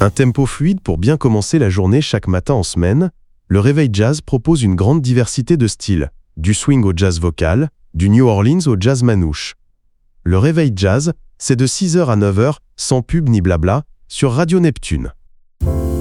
Un tempo fluide pour bien commencer la journée chaque matin en semaine, le Réveil Jazz propose une grande diversité de styles, du swing au jazz vocal, du New Orleans au jazz manouche. Le Réveil Jazz, c'est de 6h à 9h, sans pub ni blabla, sur Radio Neptune.